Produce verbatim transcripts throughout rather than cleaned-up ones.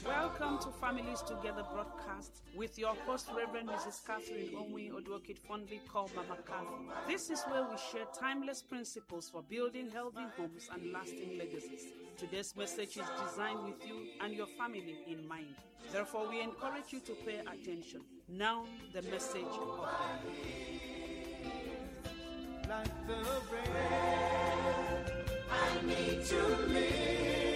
Welcome to Families Together broadcast with your host, Reverend Missus Catherine Onwe Odwokit, fondly called Mama Cathy. This is where we share timeless principles for building healthy homes and lasting legacies. Today's message is designed with you and your family in mind. Therefore, we encourage you to pay attention. Now, the message of God. Like the bread, I need to live.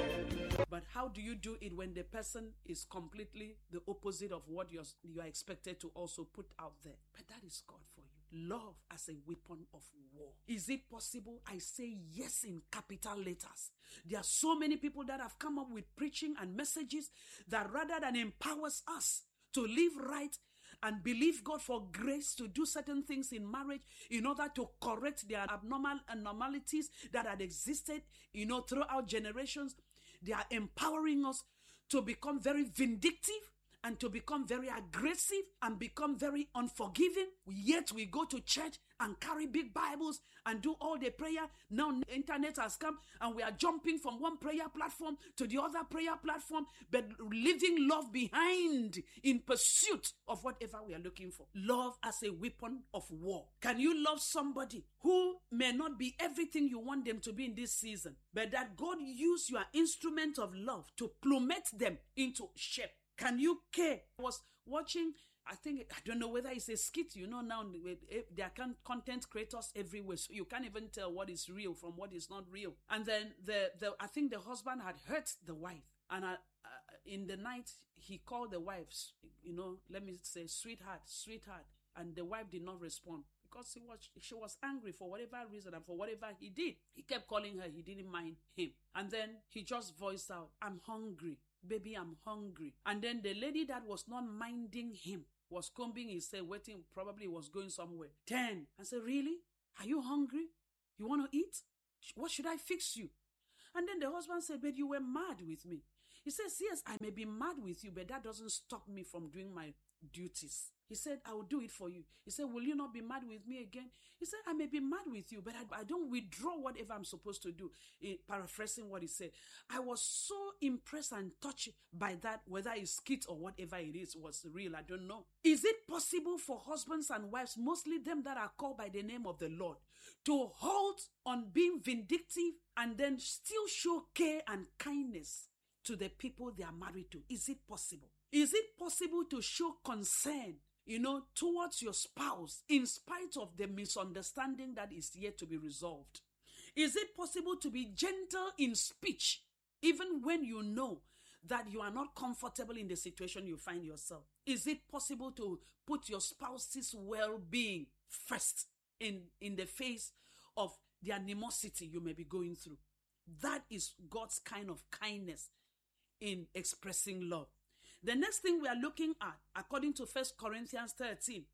But how do you do it when the person is completely the opposite of what you're, you are expected to also put out there? But that is God for you. Love as a weapon of war. Is it possible? I say yes in capital letters. There are so many people that have come up with preaching and messages that rather than empowers us to live right and believe God for grace to do certain things in marriage in order to correct their abnormal anomalies that had existed, you know, throughout generations. They are empowering us to become very vindictive and to become very aggressive and become very unforgiving. Yet we go to church and carry big Bibles and do all the prayer. Now the internet has come and we are jumping from one prayer platform to the other prayer platform, but leaving love behind in pursuit of whatever we are looking for. Love as a weapon of war. Can you love somebody who may not be everything you want them to be in this season, but that God use your instrument of love to plummet them into shape? Can you care? I was watching, I think, I don't know whether it's a skit, you know, now there are content creators everywhere, so you can't even tell what is real from what is not real. And then the, the I think the husband had hurt the wife. And I, uh, in the night, he called the wife, you know, let me say, sweetheart, sweetheart. And the wife did not respond because he was, she was angry for whatever reason and for whatever he did. He kept calling her, he didn't mind him. And then he just voiced out, I'm hungry. Baby, I'm hungry. And then the lady that was not minding him was combing his hair, waiting, probably was going somewhere. Ten. I said, really? Are you hungry? You want to eat? What should I fix you? And then the husband said, but you were mad with me. He says, yes, I may be mad with you, but that doesn't stop me from doing my duties. He said, I will do it for you. He said, will you not be mad with me again? He said, I may be mad with you, but I, I don't withdraw whatever I'm supposed to do. Eh, paraphrasing what he said. I was so impressed and touched by that, whether it's skit or whatever it is, was real, I don't know. Is it possible for husbands and wives, mostly them that are called by the name of the Lord, to hold on being vindictive and then still show care and kindness to the people they are married to? Is it possible? Is it possible to show concern, you know, towards your spouse in spite of the misunderstanding that is yet to be resolved? Is it possible to be gentle in speech even when you know that you are not comfortable in the situation you find yourself? Is it possible to put your spouse's well-being first in, in the face of the animosity you may be going through? That is God's kind of kindness in expressing love. The next thing we are looking at, according to First Corinthians thirteen,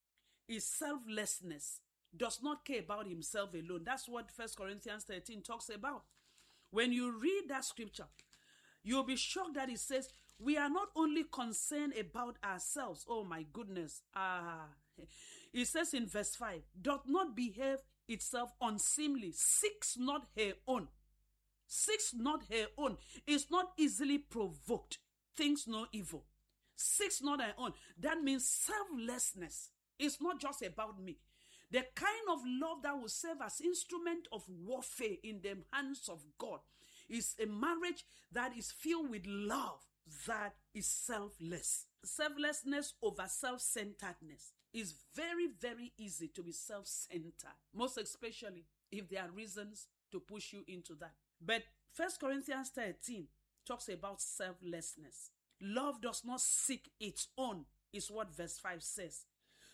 is selflessness. Does not care about himself alone. That's what First Corinthians thirteen talks about. When you read that scripture, you'll be shocked that it says, we are not only concerned about ourselves. Oh my goodness. Ah, it says in verse five, doth not behave itself unseemly, seeks not her own. Seeks not her own. Is not easily provoked. Thinks no evil. Seeks not her own. That means selflessness. It's not just about me. The kind of love that will serve as instrument of warfare in the hands of God is a marriage that is filled with love that is selfless. Selflessness over self-centeredness. Is very, very easy to be self-centered. Most especially if there are reasons to push you into that. But First Corinthians thirteen talks about selflessness. Love does not seek its own, is what verse five says.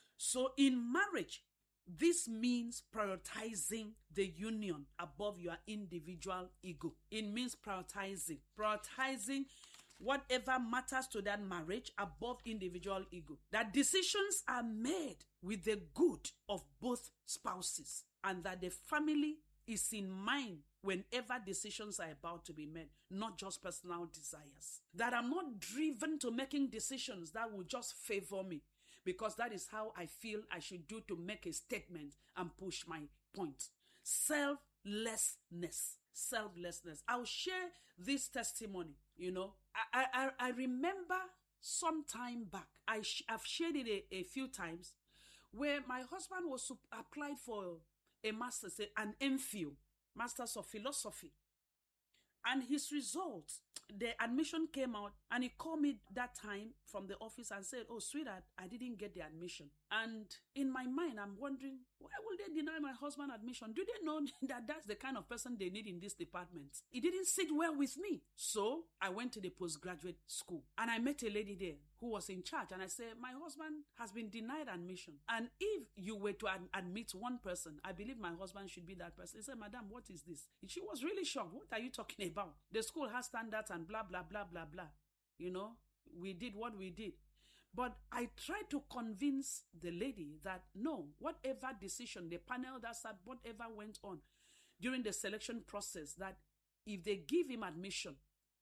So in marriage, this means prioritizing the union above your individual ego. It means prioritizing. Prioritizing whatever matters to that marriage above individual ego. That decisions are made with the good of both spouses and that the family is in mind whenever decisions are about to be made, not just personal desires. That I'm not driven to making decisions that will just favor me, because that is how I feel I should do to make a statement and push my point. Selflessness. Selflessness. I'll share this testimony You know, I I, I remember some time back, I sh- I've shared it a, a few times, where my husband was sup- applied for a master's, an M Phil, Masters of Philosophy. And his results, the admission came out, and he called me that time from the office and said, "Oh, sweetheart, I didn't get the admission." And in my mind, I'm wondering, why will they deny my husband admission? Do they know that that's the kind of person they need in this department? It didn't sit well with me. So I went to the postgraduate school, and I met a lady there who was in charge. And I said, "My husband has been denied admission. And if you were to ad- admit one person, I believe my husband should be that person." He said, "Madam, what is this?" She was really shocked. "What are you talking about? The school has standards and blah, blah, blah, blah, blah." You know, we did what we did. But I tried to convince the lady that no, whatever decision, the panel that sat, whatever went on during the selection process, that if they give him admission,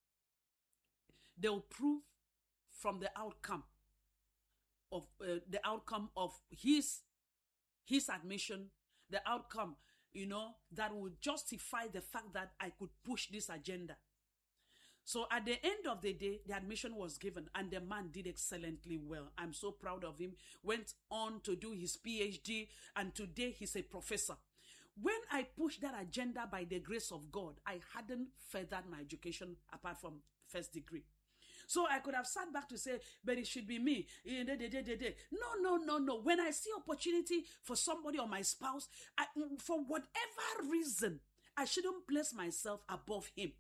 they'll prove from the outcome of uh, the outcome of his his admission, the outcome, you know, that would justify the fact that I could push this agenda. So at the end of the day, the admission was given, and the man did excellently well. I'm so proud of him. Went on to do his P H D, and today he's a professor. When I pushed that agenda by the grace of God, I hadn't furthered my education apart from first degree. So I could have sat back to say, "But it should be me." No, no, no, no. When I see opportunity for somebody or my spouse, I, for whatever reason, I shouldn't place myself above him.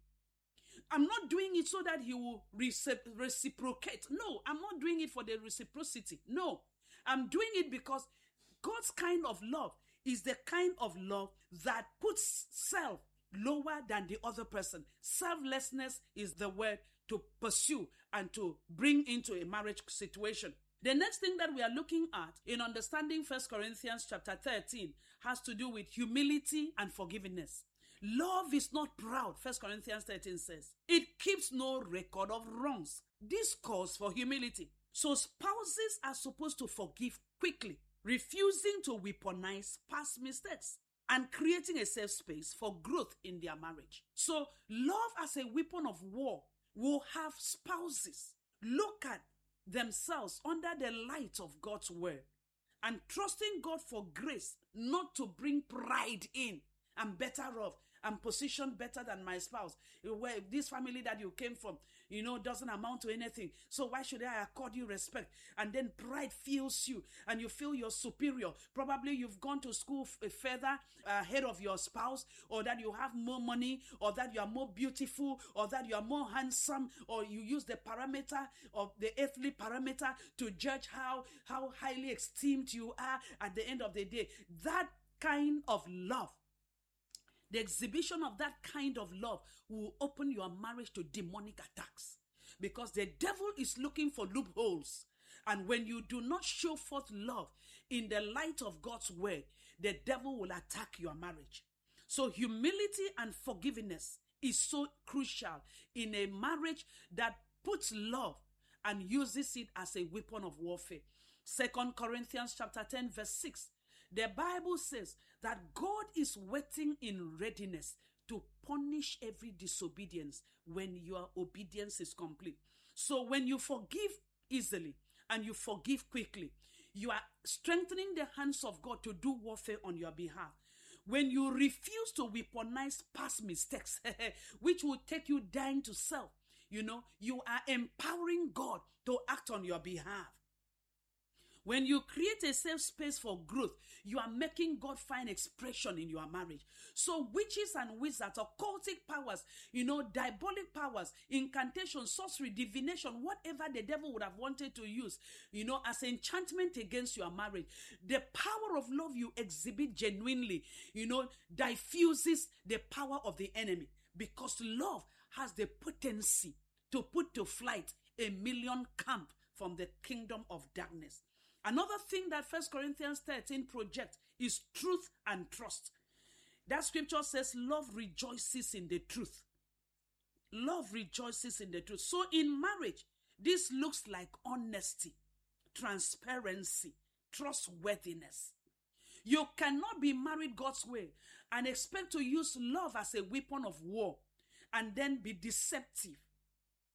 I'm not doing it so that he will reciprocate. No, I'm not doing it for the reciprocity. No, I'm doing it because God's kind of love is the kind of love that puts self lower than the other person. Selflessness is the word to pursue and to bring into a marriage situation. The next thing that we are looking at in understanding First Corinthians chapter thirteen has to do with humility and forgiveness. Love is not proud, First Corinthians thirteen says. It keeps no record of wrongs. This calls for humility. So spouses are supposed to forgive quickly, refusing to weaponize past mistakes, and creating a safe space for growth in their marriage. So love as a weapon of war will have spouses look at themselves under the light of God's word and trusting God for grace not to bring pride in. I'm better off. I'm positioned better than my spouse. Where this family that you came from, you know, doesn't amount to anything. So why should I accord you respect? And then pride fills you and you feel you're superior. Probably you've gone to school f- further ahead of your spouse, or that you have more money, or that you are more beautiful, or that you are more handsome, or you use the parameter of the earthly parameter to judge how, how highly esteemed you are at the end of the day. That kind of love, the exhibition of that kind of love will open your marriage to demonic attacks, because the devil is looking for loopholes. And when you do not show forth love in the light of God's word, the devil will attack your marriage. So humility and forgiveness is so crucial in a marriage that puts love and uses it as a weapon of warfare. Second Corinthians chapter ten verse six. The Bible says that God is waiting in readiness to punish every disobedience when your obedience is complete. So when you forgive easily and you forgive quickly, you are strengthening the hands of God to do warfare on your behalf. When you refuse to weaponize past mistakes, which will take you down to self, you know, you are empowering God to act on your behalf. When you create a safe space for growth, you are making God find expression in your marriage. So witches and wizards, occultic powers, you know, diabolic powers, incantation, sorcery, divination, whatever the devil would have wanted to use, you know, as enchantment against your marriage, the power of love you exhibit genuinely, you know, diffuses the power of the enemy, because love has the potency to put to flight a million camp from the kingdom of darkness. Another thing that First Corinthians thirteen projects is truth and trust. That scripture says love rejoices in the truth. Love rejoices in the truth. So in marriage, this looks like honesty, transparency, trustworthiness. You cannot be married God's way and expect to use love as a weapon of war and then be deceptive.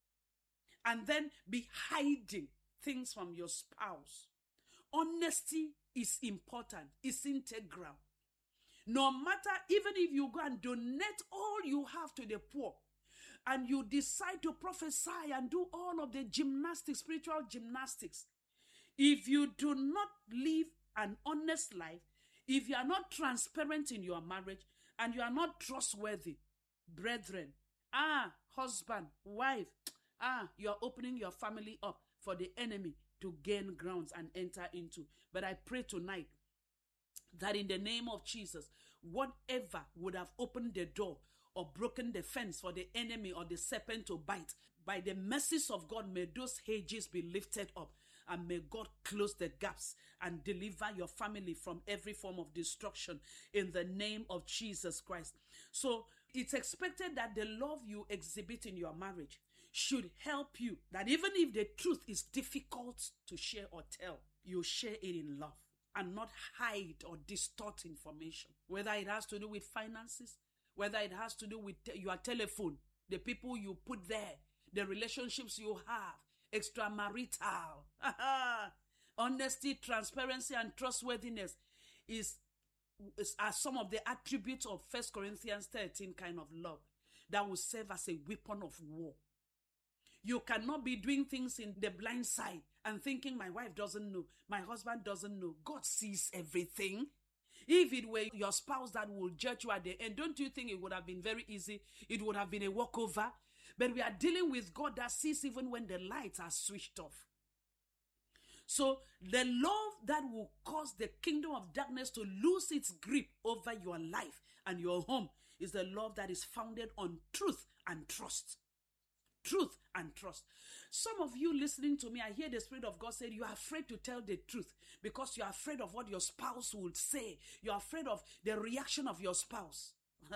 and then be hiding things from your spouse. Honesty is important. It's integral. No matter, even if you go and donate all you have to the poor, and you decide to prophesy and do all of the gymnastics, spiritual gymnastics, if you do not live an honest life, if you are not transparent in your marriage, and you are not trustworthy, brethren, ah, husband, wife, ah, you are opening your family up for the enemy to gain grounds and enter into. But I pray tonight that in the name of Jesus, whatever would have opened the door or broken the fence for the enemy or the serpent to bite, by the mercies of God, may those hedges be lifted up, and may God close the gaps and deliver your family from every form of destruction in the name of Jesus Christ. So it's expected that the love you exhibit in your marriage should help you, that even if the truth is difficult to share or tell, you share it in love and not hide or distort information. Whether it has to do with finances, whether it has to do with te- your telephone, the people you put there, the relationships you have, extramarital. Honesty, transparency, and trustworthiness is, is are some of the attributes of First Corinthians thirteen kind of love that will serve as a weapon of war. You cannot be doing things in the blind side and thinking my wife doesn't know, my husband doesn't know. God sees everything. If it were your spouse that will judge you at the end, don't you think it would have been very easy? It would have been a walkover. But we are dealing with God that sees even when the lights are switched off. So the love that will cause the kingdom of darkness to lose its grip over your life and your home is the love that is founded on truth and trust. Truth and trust. Some of you listening to me, I hear the Spirit of God say you are afraid to tell the truth because you are afraid of what your spouse would say. You are afraid of the reaction of your spouse.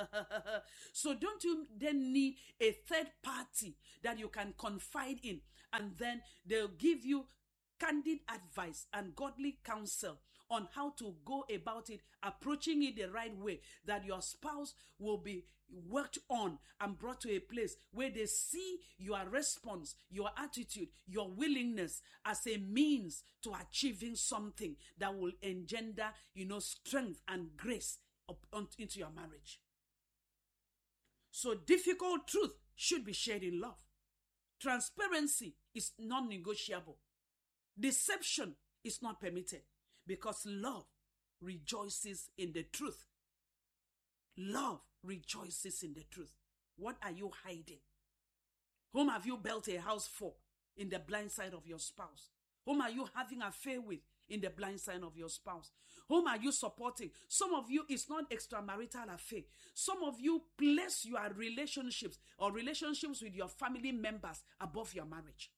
So don't you then need a third party that you can confide in, and then they'll give you candid advice and godly counsel on how to go about it, approaching it the right way, that your spouse will be worked on and brought to a place where they see your response, your attitude, your willingness as a means to achieving something that will engender, you know, strength and grace up, on, into your marriage. So difficult truth should be shared in love. Transparency is non-negotiable. Deception is not permitted because love rejoices in the truth. Love rejoices in the truth. What are you hiding? Whom have you built a house for in the blind side of your spouse? Whom are you having an affair with in the blind side of your spouse? Whom are you supporting? Some of you, it's not extramarital affair. Some of you place your relationships or relationships with your family members above your marriage.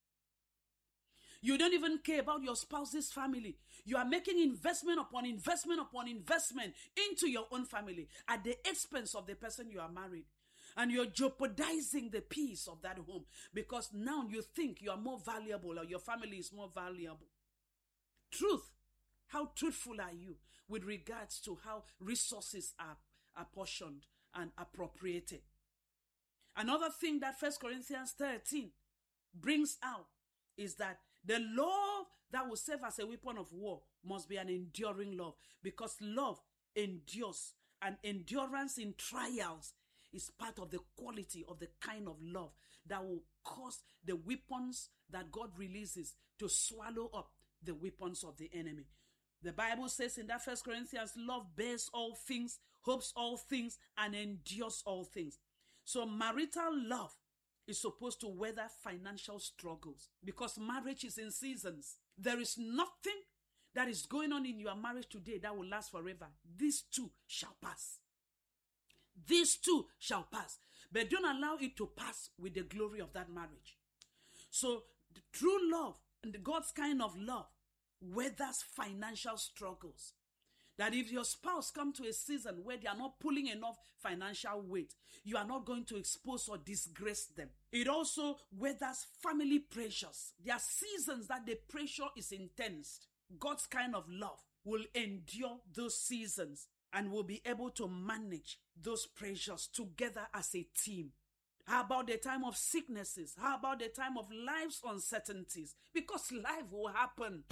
You don't even care about your spouse's family. You are making investment upon investment upon investment into your own family at the expense of the person you are married. And you're jeopardizing the peace of that home because now you think you are more valuable or your family is more valuable. Truth. How truthful are you with regards to how resources are apportioned and appropriated? Another thing that First Corinthians thirteen brings out is that the love that will serve as a weapon of war must be an enduring love, because love endures, and endurance in trials is part of the quality of the kind of love that will cause the weapons that God releases to swallow up the weapons of the enemy. The Bible says in that First Corinthians, love bears all things, hopes all things, and endures all things. So marital love is supposed to weather financial struggles because marriage is in seasons. There is nothing that is going on in your marriage today that will last forever. These two shall pass. These two shall pass. But don't allow it to pass with the glory of that marriage. So the true love and the God's kind of love weathers financial struggles. That if your spouse come to a season where they are not pulling enough financial weight, you are not going to expose or disgrace them. It also weathers family pressures. There are seasons that the pressure is intense. God's kind of love will endure those seasons and will be able to manage those pressures together as a team. How about the time of sicknesses? How about the time of life's uncertainties? Because life will happen.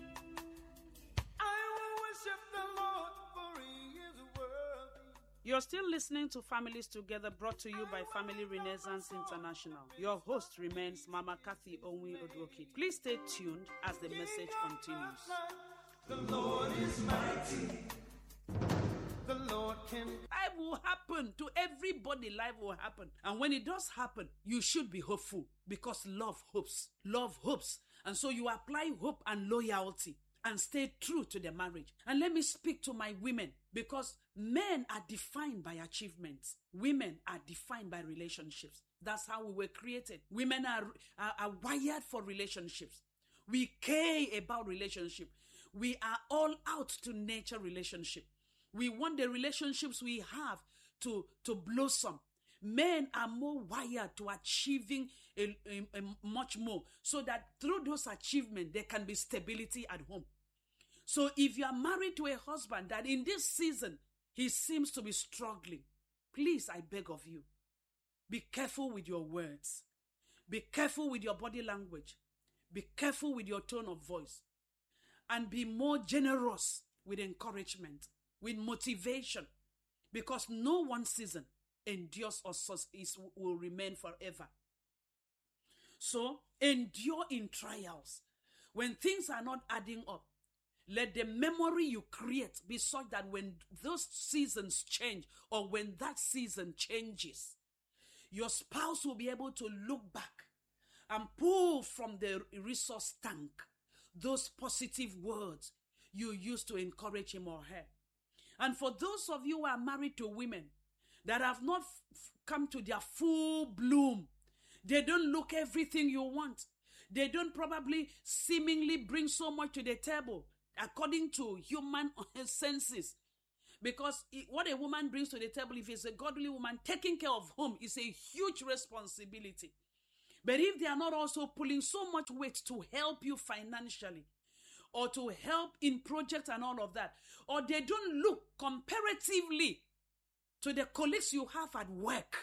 I will worship the Lord, for He is worthy. You're still listening to Families Together, brought to you by Family Renaissance International. Your host remains Mama Kathy Onwe Odwoki. Please stay tuned as the message continues. The Lord is mighty. The Lord can. Life will happen to everybody. Life will happen. And when it does happen, you should be hopeful, because love hopes. Love hopes. And so you apply hope and loyalty and stay true to the marriage. And let me speak to my women, because men are defined by achievements. Women are defined by relationships. That's how we were created. Women are, are, are wired for relationships. We care about relationship. We are all out to nurture relationship. We want the relationships we have to, to blossom. Men are more wired to achieving a, a, a much more, so that through those achievements, there can be stability at home. So if you are married to a husband that in this season, he seems to be struggling, please, I beg of you, be careful with your words. Be careful with your body language. Be careful with your tone of voice. And be more generous with encouragement, with motivation, because no one season endures or is, will remain forever. So endure in trials. When things are not adding up, let the memory you create be such that when those seasons change, or when that season changes, your spouse will be able to look back and pull from the resource tank those positive words you used to encourage him or her. And for those of you who are married to women that have not f- come to their full bloom, they don't look everything you want. They don't probably seemingly bring so much to the table according to human senses. Because it, what a woman brings to the table, if it's a godly woman, taking care of home is a huge responsibility. But if they are not also pulling so much weight to help you financially, or to help in projects and all of that, or they don't look comparatively to the colleagues you have at work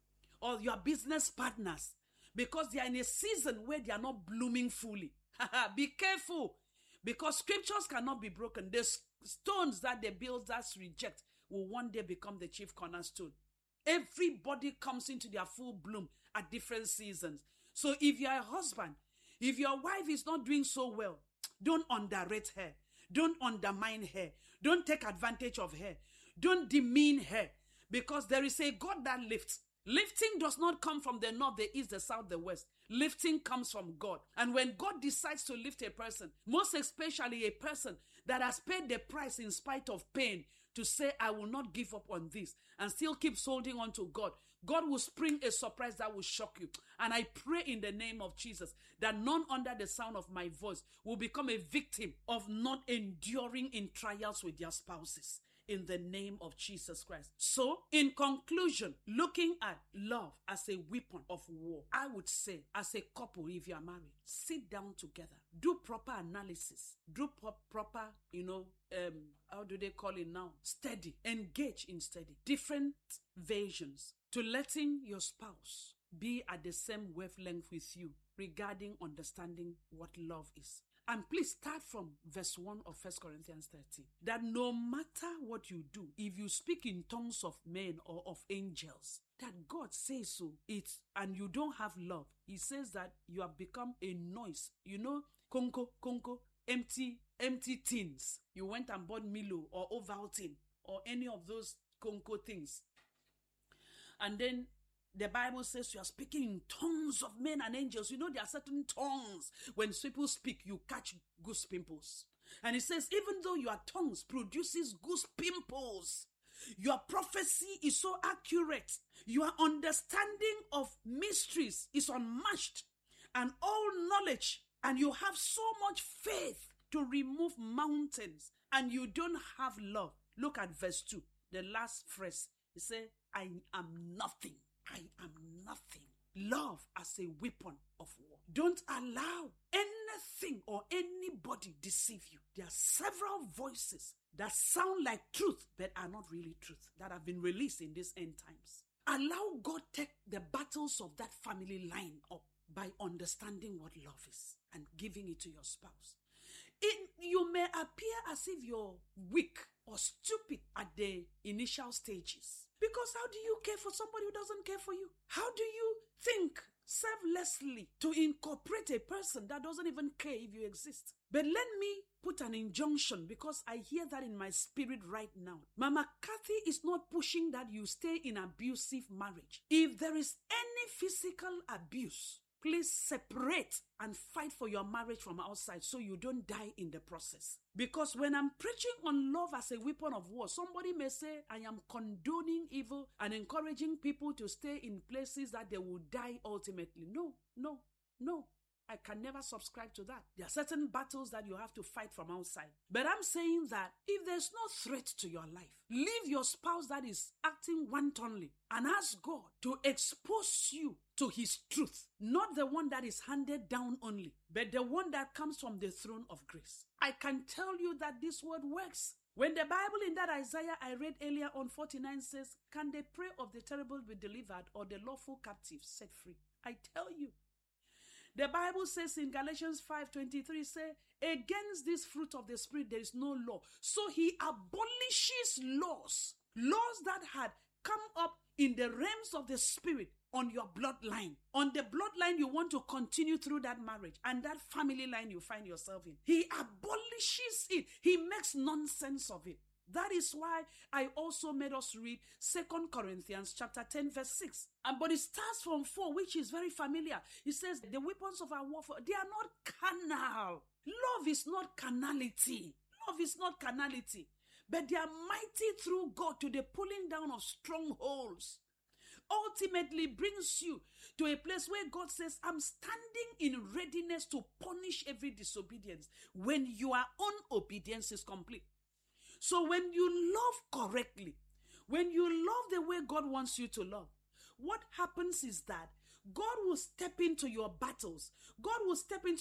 or your business partners, because they are in a season where they are not blooming fully. Be careful, because scriptures cannot be broken. The stones that the builders reject will one day become the chief cornerstone. Everybody comes into their full bloom at different seasons. So if you're a husband, if your wife is not doing so well, don't underrate her. Don't undermine her. Don't take advantage of her. Don't demean her, because there is a God that lifts. Lifting does not come from the north, the east, the south, the west. Lifting comes from God. And when God decides to lift a person, most especially a person that has paid the price in spite of pain, to say, I will not give up on this, and still keeps holding on to God, God will spring a surprise that will shock you. And I pray in the name of Jesus that none under the sound of my voice will become a victim of not enduring in trials with their spouses, in the name of Jesus Christ. So, in conclusion, looking at love as a weapon of war, I would say, as a couple, if you are married, sit down together, do proper analysis, do pro- proper, you know, um, how do they call it now? Study, engage in study, different versions to letting your spouse be at the same wavelength with you regarding understanding what love is. And please start from verse one of First Corinthians thirteen. That no matter what you do, if you speak in tongues of men or of angels, that God says so, it's, and you don't have love, He says that you have become a noise. You know, konko, konko, empty, empty tins. You went and bought Milo or Ovaltine or any of those konko things. And then the Bible says you are speaking in tongues of men and angels. You know, there are certain tongues. When people speak, you catch goose pimples. And it says, even though your tongues produces goose pimples, your prophecy is so accurate. Your understanding of mysteries is unmatched. And all knowledge. And you have so much faith to remove mountains. And you don't have love. Look at verse two. The last phrase. It says, I am nothing. I am nothing. Love as a weapon of war. Don't allow anything or anybody deceive you. There are several voices that sound like truth but are not really truth that have been released in these end times. Allow God take the battles of that family line up by understanding what love is and giving it to your spouse. It, you may appear as if you're weak or stupid at the initial stages. Because how do you care for somebody who doesn't care for you? How do you think selflessly to incorporate a person that doesn't even care if you exist? But let me put an injunction, because I hear that in my spirit right now. Mama Kathy is not pushing that you stay in abusive marriage. If there is any physical abuse, please separate and fight for your marriage from outside so you don't die in the process. Because when I'm preaching on love as a weapon of war, somebody may say I am condoning evil and encouraging people to stay in places that they will die ultimately. No, no, no. I can never subscribe to that. There are certain battles that you have to fight from outside. But I'm saying that if there's no threat to your life, leave your spouse that is acting wantonly and ask God to expose you to his truth. Not the one that is handed down only, but the one that comes from the throne of grace. I can tell you that this word works. When the Bible in that Isaiah I read earlier on forty-nine says, can the prey of the terrible be delivered, or the lawful captive set free? I tell you. The Bible says in Galatians five twenty-three, say, against this fruit of the Spirit there is no law. So he abolishes laws, laws that had come up in the realms of the Spirit on your bloodline, on the bloodline you want to continue through that marriage and that family line you find yourself in. He abolishes it. He makes nonsense of it. That is why I also made us read Second Corinthians chapter ten verse six. And but it starts from four, which is very familiar. It says, the weapons of our warfare, they are not carnal. Love is not carnality. Love is not carnality. But they are mighty through God to the pulling down of strongholds. Ultimately brings you to a place where God says, I'm standing in readiness to punish every disobedience when your own obedience is complete. So when you love correctly, when you love the way God wants you to love, what happens is that God will step into your battles. God will step into